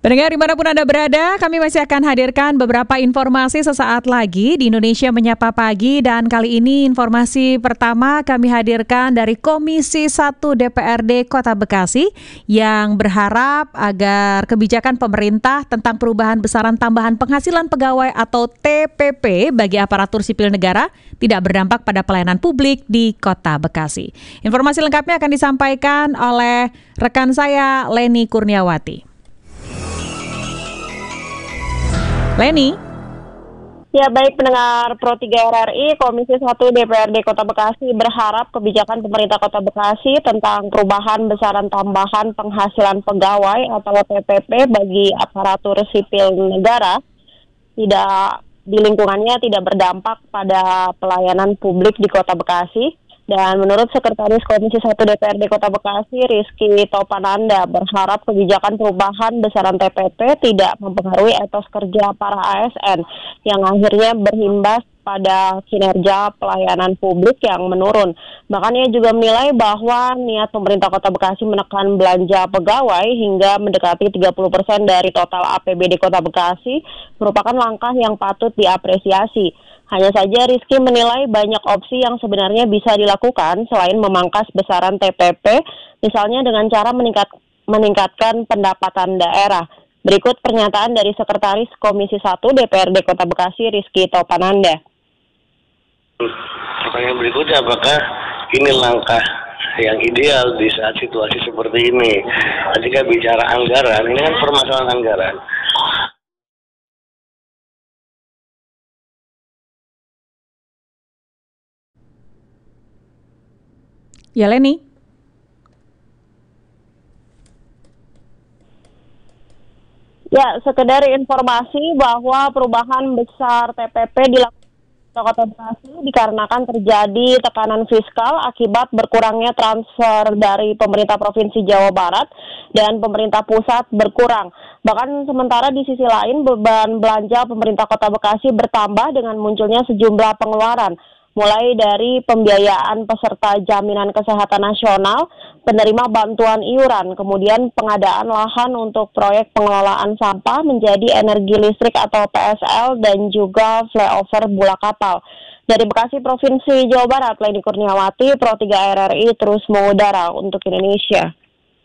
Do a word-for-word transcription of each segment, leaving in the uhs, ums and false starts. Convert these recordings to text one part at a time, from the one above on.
Pendengar dimanapun Anda berada, kami masih akan hadirkan beberapa informasi sesaat lagi di Indonesia Menyapa Pagi, dan kali ini informasi pertama kami hadirkan dari Komisi satu D P R D Kota Bekasi yang berharap agar kebijakan pemerintah tentang perubahan besaran tambahan penghasilan pegawai atau T P P bagi aparatur sipil negara tidak berdampak pada pelayanan publik di Kota Bekasi. Informasi lengkapnya akan disampaikan oleh rekan saya Leni Kurniawati. Leni. Ya, baik pendengar Pro tiga R R I, Komisi satu D P R D Kota Bekasi berharap kebijakan pemerintah Kota Bekasi tentang perubahan besaran tambahan penghasilan pegawai atau T P P bagi aparatur sipil negara tidak di lingkungannya tidak berdampak pada pelayanan publik di Kota Bekasi. Dan menurut Sekretaris Komisi satu D P R D Kota Bekasi, Rizky Topananda, berharap kebijakan perubahan besaran T P P tidak mempengaruhi etos kerja para A S N yang akhirnya berimbas pada kinerja pelayanan publik yang menurun. Bahkan ia juga menilai bahwa niat pemerintah Kota Bekasi menekan belanja pegawai hingga mendekati tiga puluh persen dari total A P B D Kota Bekasi merupakan langkah yang patut diapresiasi. Hanya saja Rizky menilai banyak opsi yang sebenarnya bisa dilakukan selain memangkas besaran T P P, misalnya dengan cara meningkat, meningkatkan pendapatan daerah. Berikut pernyataan dari Sekretaris Komisi satu D P R D Kota Bekasi, Rizky Topananda. Pertanyaan berikutnya, apakah ini langkah yang ideal di saat situasi seperti ini? Ketika bicara anggaran, ini kan permasalahan anggaran. Ya, Leni. Ya, sekedar informasi bahwa perubahan besar T P P dilakukan Kota Bekasi dikarenakan terjadi tekanan fiskal akibat berkurangnya transfer dari pemerintah Provinsi Jawa Barat dan pemerintah pusat berkurang. Bahkan sementara di sisi lain beban belanja pemerintah Kota Bekasi bertambah dengan munculnya sejumlah pengeluaran, mulai dari pembiayaan peserta jaminan kesehatan nasional, penerima bantuan iuran, kemudian pengadaan lahan untuk proyek pengelolaan sampah menjadi energi listrik atau P S L, dan juga flyover Bula Kapal. Dari Bekasi, Provinsi Jawa Barat, Leni Kurniawati, Pro tiga R R I terus mengudara untuk Indonesia.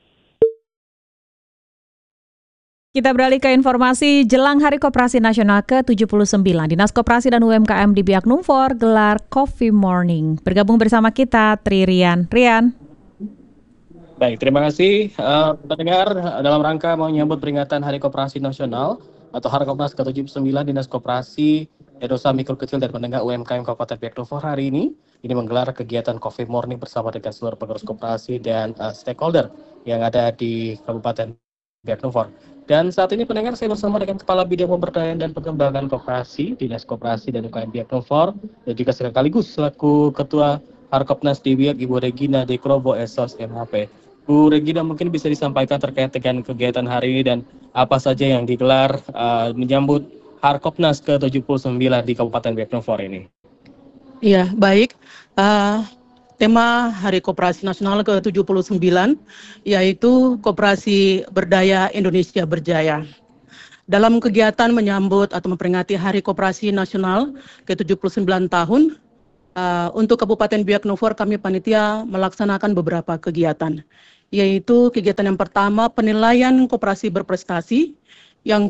Kita beralih ke informasi jelang Hari Koperasi Nasional ke tujuh puluh sembilan. Dinas Koperasi dan U M K M di Biak Numfor gelar Coffee Morning. Bergabung bersama kita Tri Rian. Rian. Baik, terima kasih uh, pendengar. Dalam rangka menyambut peringatan Hari Koperasi Nasional atau Harkopnas ke tujuh puluh sembilan, Dinas Koperasi dan Usaha Mikro Kecil dan Menengah U M K M Kabupaten Biak Numfor hari ini ini menggelar kegiatan Coffee Morning bersama dengan seluruh pengurus koperasi dan uh, stakeholder yang ada di Kabupaten Biak Numfor. Dan saat ini pendengar, saya bersama dengan Kepala Bidang Pemberdayaan dan Pengembangan Koperasi, Dinas Koperasi dan U K M Biak Numfor, dan juga sekaligus selaku Ketua Harkopnas di Biak, Ibu Regina Dekrobo S O S M H P. Bu Regina, mungkin bisa disampaikan terkait dengan kegiatan hari ini dan apa saja yang digelar uh, menyambut Harkopnas ke tujuh puluh sembilan di Kabupaten Biak Numfor ini. Iya, baik. Uh... Tema Hari Koperasi Nasional ke tujuh puluh sembilan yaitu Koperasi Berdaya Indonesia Berjaya. Dalam kegiatan menyambut atau memperingati Hari Koperasi Nasional ke tujuh puluh sembilan tahun, uh, untuk Kabupaten Biak Numfor kami panitia melaksanakan beberapa kegiatan, yaitu kegiatan yang pertama penilaian koperasi berprestasi, yang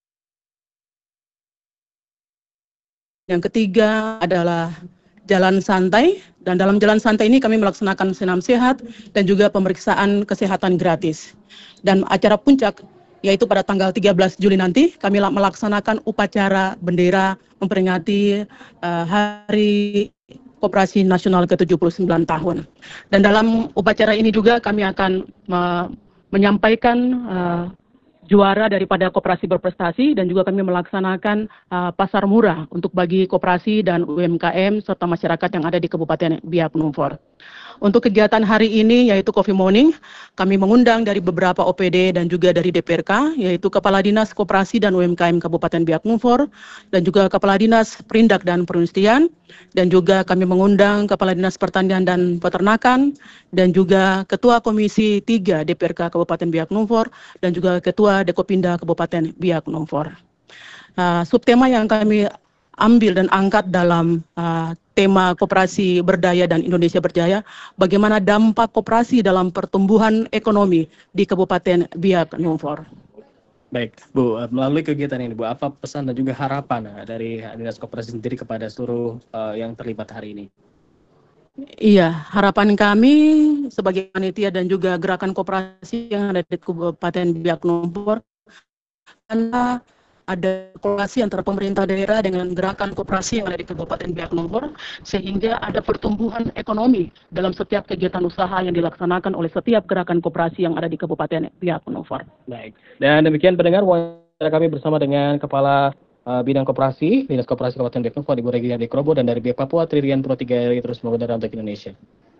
yang ketiga adalah jalan santai, dan dalam jalan santai ini kami melaksanakan senam sehat dan juga pemeriksaan kesehatan gratis. Dan acara puncak yaitu pada tanggal tiga belas Juli nanti kami melaksanakan upacara bendera memperingati uh, Hari Koperasi Nasional ke tujuh puluh sembilan tahun. Dan dalam upacara ini juga kami akan me- menyampaikan uh, juara daripada koperasi berprestasi, dan juga kami melaksanakan uh, pasar murah untuk bagi koperasi dan U M K M serta masyarakat yang ada di Kabupaten Biak Numfor. Untuk kegiatan hari ini yaitu Coffee Morning, kami mengundang dari beberapa O P D dan juga dari D P R K, yaitu Kepala Dinas Koperasi dan U M K M Kabupaten Biak Numfor, dan juga Kepala Dinas Perindak dan Perindustrian, dan juga kami mengundang Kepala Dinas Pertanian dan Peternakan, dan juga Ketua Komisi tiga D P R K Kabupaten Biak Numfor, dan juga Ketua dua Dekopinda Kabupaten Biak Numfor. Uh, subtema yang kami ambil dan angkat dalam uh, tema koperasi berdaya dan Indonesia berjaya, bagaimana dampak koperasi dalam pertumbuhan ekonomi di Kabupaten Biak Numfor. Baik, Bu, melalui kegiatan ini, Bu, apa pesan dan juga harapan uh, dari Dinas Koperasi sendiri kepada seluruh uh, yang terlibat hari ini? Iya, harapan kami sebagai panitia dan juga gerakan koperasi yang ada di Kabupaten Biak Numfor, karena ada kolaborasi antara pemerintah daerah dengan gerakan koperasi yang ada di Kabupaten Biak Numfor, sehingga ada pertumbuhan ekonomi dalam setiap kegiatan usaha yang dilaksanakan oleh setiap gerakan koperasi yang ada di Kabupaten Biak Numfor. Baik, dan demikian pendengar wawancara kami bersama dengan Kepala uh, Bidang Koperasi, Dinas Koperasi Kabupaten Biak Numfor, Ibu Regina Dekrobo, dan dari Biak Papua, Tririan Pro tiga R I terus mengudara untuk Indonesia.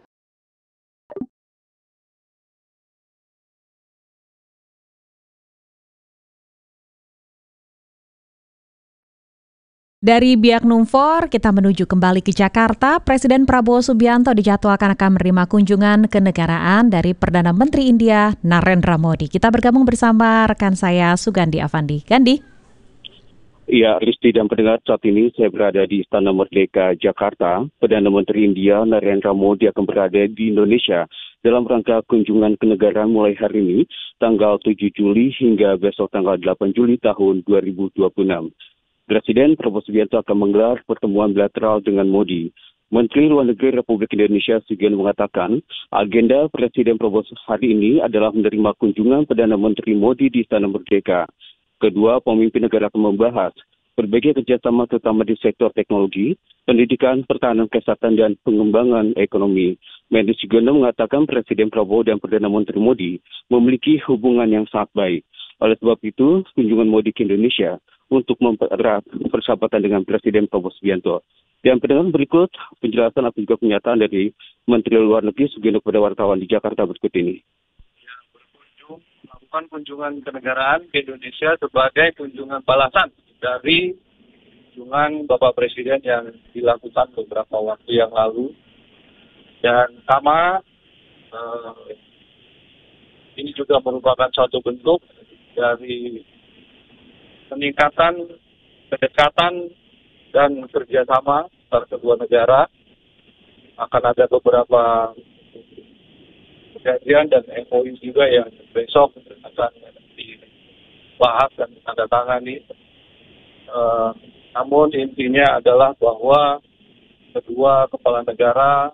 Dari Biak Numfor, kita menuju kembali ke Jakarta. Presiden Prabowo Subianto dijadwalkan akan menerima kunjungan kenegaraan dari Perdana Menteri India, Narendra Modi. Kita bergabung bersama rekan saya, Sugandi Avandi. Gandi? Ya, Risti dan pendengar, saat ini saya berada di Istana Merdeka, Jakarta. Perdana Menteri India, Narendra Modi akan berada di Indonesia dalam rangka kunjungan kenegaraan mulai hari ini, tanggal tujuh Juli hingga besok tanggal delapan Juli tahun dua ribu dua puluh enam. Presiden Prabowo Subianto akan menggelar pertemuan bilateral dengan Modi. Menteri Luar Negeri Republik Indonesia Sugeng mengatakan, agenda Presiden Prabowo hari ini adalah menerima kunjungan Perdana Menteri Modi di Istana Merdeka. Kedua pemimpin negara akan membahas berbagai kerjasama terutama di sektor teknologi, pendidikan, pertahanan, kesehatan, dan pengembangan ekonomi. Menlu Sugeng mengatakan Presiden Prabowo dan Perdana Menteri Modi memiliki hubungan yang sangat baik. Oleh sebab itu, kunjungan Modi ke Indonesia untuk mempererat persahabatan dengan Presiden Prabowo Subianto. Dan pendengar, berikut penjelasan atau juga pernyataan dari Menteri Luar Negeri Sugeng kepada wartawan di Jakarta berikut ini. Yang berkunjung melakukan kunjungan kenegaraan ke Indonesia sebagai kunjungan balasan dari kunjungan Bapak Presiden yang dilakukan beberapa waktu yang lalu. Dan sama eh, ini juga merupakan suatu bentuk dari peningkatan kedekatan dan kerjasama antara kedua negara. Akan ada beberapa perjanjian dan M O U juga yang besok akan dibahas dan ditandatangani. Uh, namun intinya adalah bahwa kedua kepala negara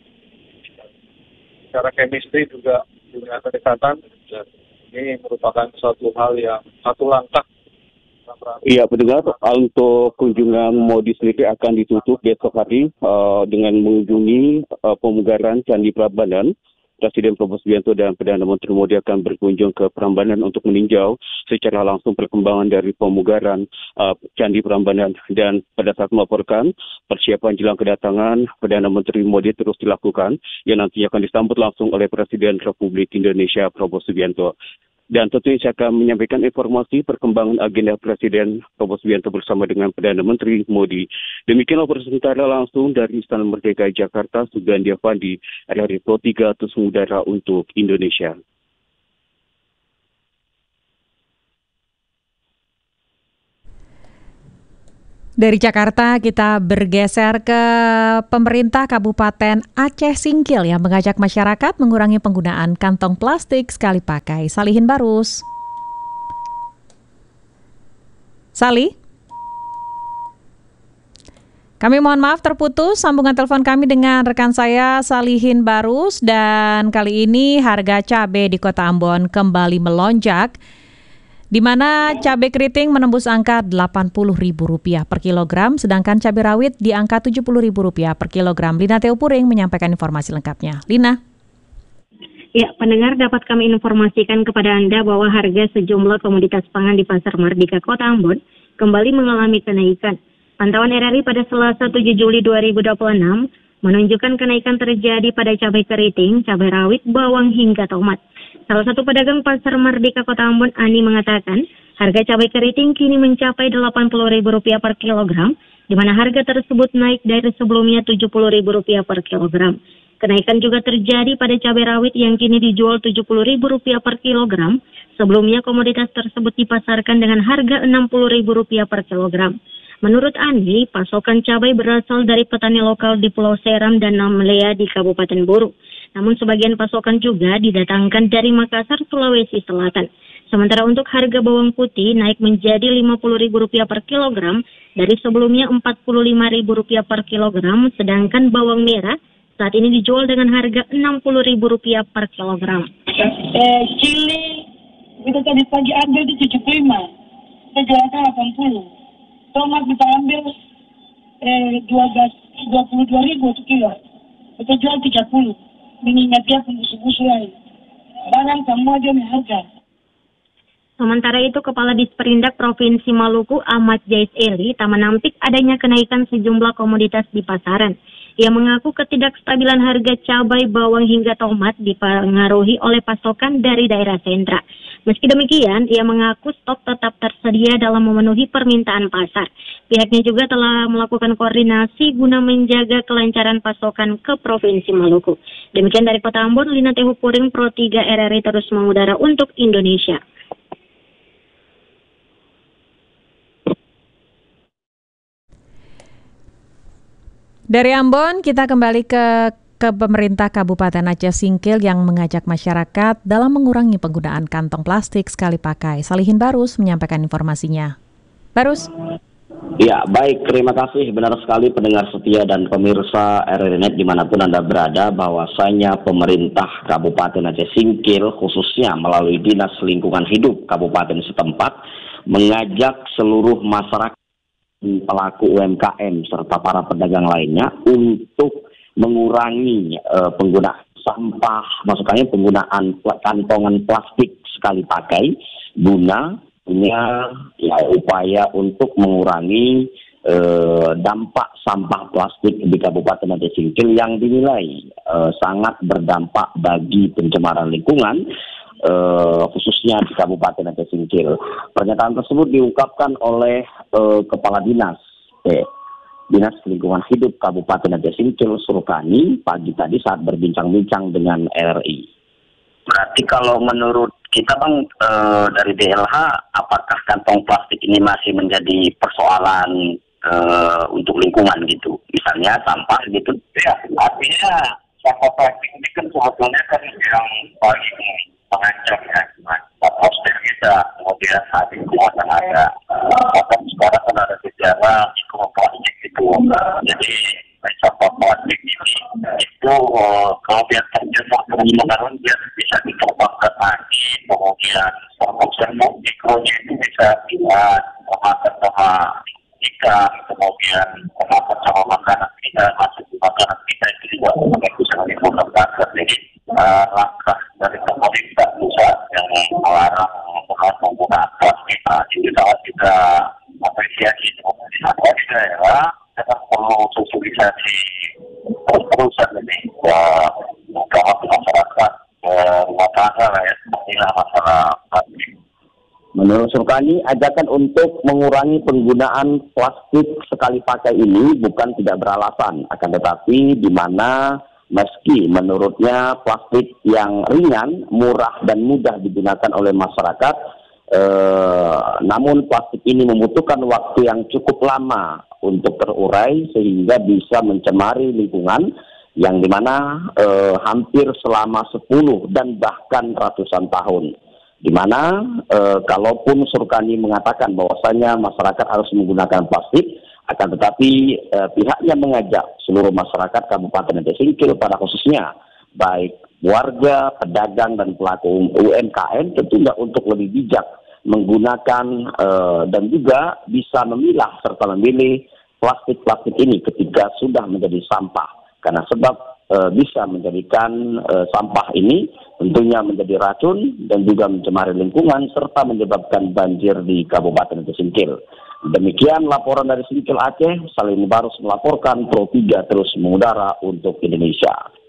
secara chemistry juga punya kedekatan, dan ini merupakan suatu hal yang satu langkah. Iya, pendengar, untuk kunjungan Modi sendiri akan ditutup besok hari uh, dengan mengunjungi uh, pemugaran Candi Prambanan. Presiden Prabowo Subianto dan Perdana Menteri Modi akan berkunjung ke Prambanan untuk meninjau secara langsung perkembangan dari pemugaran uh, Candi Prambanan. Dan pada saat melaporkan, persiapan jelang kedatangan Perdana Menteri Modi terus dilakukan, yang nantinya akan disambut langsung oleh Presiden Republik Indonesia Prabowo Subianto. Dan tentunya saya akan menyampaikan informasi perkembangan agenda Presiden Prabowo Subianto bersama dengan Perdana Menteri Modi. Demikian laporan sementara langsung dari Istana Merdeka Jakarta, Sugandi Avandi, R R I Pro tiga terus mengudara untuk Indonesia. Dari Jakarta kita bergeser ke pemerintah Kabupaten Aceh Singkil yang mengajak masyarakat mengurangi penggunaan kantong plastik sekali pakai. Salihin Barus. Sali? Kami mohon maaf terputus sambungan telepon kami dengan rekan saya Salihin Barus, dan kali ini harga cabai di Kota Ambon kembali melonjak, di mana cabai keriting menembus angka delapan puluh ribu rupiah per kilogram, sedangkan cabai rawit di angka tujuh puluh ribu rupiah per kilogram. Lina Teopuring menyampaikan informasi lengkapnya. Lina. Ya, pendengar, dapat kami informasikan kepada Anda bahwa harga sejumlah komoditas pangan di Pasar Mardika Kota Ambon kembali mengalami kenaikan. Pantauan R R I pada Selasa tujuh Juli dua ribu dua puluh enam menunjukkan kenaikan terjadi pada cabai keriting, cabai rawit, bawang hingga tomat. Salah satu pedagang Pasar Mardika Kota Ambon, Ani, mengatakan harga cabai keriting kini mencapai delapan puluh ribu rupiah per kilogram, di mana harga tersebut naik dari sebelumnya tujuh puluh ribu rupiah per kilogram. Kenaikan juga terjadi pada cabai rawit yang kini dijual tujuh puluh ribu rupiah per kilogram. Sebelumnya komoditas tersebut dipasarkan dengan harga enam puluh ribu rupiah per kilogram. Menurut Andi, pasokan cabai berasal dari petani lokal di Pulau Seram dan Namlea di Kabupaten Buru. Namun sebagian pasokan juga didatangkan dari Makassar, Sulawesi Selatan. Sementara untuk harga bawang putih naik menjadi lima puluh ribu rupiah per kilogram dari sebelumnya empat puluh lima ribu rupiah per kilogram, sedangkan bawang merah saat ini dijual dengan harga enam puluh ribu rupiah per kilogram. Eh, Chili, kita tadi pagi ambil di tujuh puluh lima, kita jualkan delapan puluh. Tomat kita ambil eh, dua puluh dua ribu per kilo, kita jual tiga puluh. Mengingat dia pengusur-usur lain. Barang semua dia harga. Sementara itu, Kepala Disperindak Provinsi Maluku Ahmad Jais Eli tak menampik adanya kenaikan sejumlah komoditas di pasaran. Ia mengaku ketidakstabilan harga cabai, bawang hingga tomat dipengaruhi oleh pasokan dari daerah sentra. Meski demikian, ia mengaku stok tetap tersedia dalam memenuhi permintaan pasar. Pihaknya juga telah melakukan koordinasi guna menjaga kelancaran pasokan ke Provinsi Maluku. Demikian dari Kota Ambon, Lina Tehu Puring, Pro tiga R R I terus mengudara untuk Indonesia. Dari Ambon, kita kembali ke, ke pemerintah Kabupaten Aceh Singkil yang mengajak masyarakat dalam mengurangi penggunaan kantong plastik sekali pakai. Salihin Barus menyampaikan informasinya. Barus. Ya, baik. Terima kasih. Benar sekali pendengar setia dan pemirsa R R I Net dimanapun Anda berada, bahwasanya pemerintah Kabupaten Aceh Singkil khususnya melalui Dinas Lingkungan Hidup Kabupaten setempat mengajak seluruh masyarakat, pelaku U M K M serta para pedagang lainnya untuk mengurangi uh, penggunaan sampah, maksudnya penggunaan kantongan plastik sekali pakai guna punya ya upaya untuk mengurangi uh, dampak sampah plastik di Kabupaten Aceh Singkil yang dinilai uh, sangat berdampak bagi pencemaran lingkungan, Uh, khususnya di Kabupaten Aceh Singkil. Pernyataan tersebut diungkapkan oleh uh, Kepala Dinas eh, Dinas Lingkungan Hidup Kabupaten Aceh Singkil, Surkani, pagi tadi saat berbincang-bincang dengan R R I. Berarti kalau menurut kita Bang uh, dari D L H, apakah kantong plastik ini masih menjadi persoalan uh, untuk lingkungan gitu? Misalnya sampah gitu? Ya, artinya sampah plastik ini kan sebetulnya kan yang paling mengancam ya, atmosfer kita, kemudian saat itu akan ada, bahkan sekarang kan ada sejarah mikroplastik itu, jadi sampah plastik ini itu kalau dia terjebak kemungkinan dia bisa diterbangkan lagi, kemudian sermok mikronya itu bisa dibuat memakan sama ikan, kemudian memakan sama makanan kita, masuk di makanan kita itu juga bisa menimbulkan kanker. Jadi uh, langkah dari pemerintah pusat yang melarang menggunakan plastik itu sangat kita apresiasi. Pemerintah di daerah kita perlu sosialisasi terus-terusan ini bahwa masyarakat rumah tangga lah ya, inilah masalah plastik. Menurut Surkani, ajakan untuk mengurangi penggunaan plastik sekali pakai ini bukan tidak beralasan, akan tetapi di mana meski menurutnya plastik yang ringan, murah dan mudah digunakan oleh masyarakat, eh, namun plastik ini membutuhkan waktu yang cukup lama untuk terurai sehingga bisa mencemari lingkungan yang dimana eh, hampir selama sepuluh dan bahkan ratusan tahun. Di mana e, kalaupun Surkani mengatakan bahwasanya masyarakat harus menggunakan plastik, akan tetapi e, pihaknya mengajak seluruh masyarakat Kabupaten Aceh Singkil pada khususnya baik warga, pedagang dan pelaku U M K M tentunya untuk lebih bijak menggunakan e, dan juga bisa memilah serta memilih plastik-plastik ini ketika sudah menjadi sampah, karena sebab e, bisa menjadikan e, sampah ini tentunya menjadi racun dan juga mencemari lingkungan serta menyebabkan banjir di Kabupaten Aceh Singkil. Demikian laporan dari Singkil Aceh, Salim Barus melaporkan, Pro tiga terus mengudara untuk Indonesia.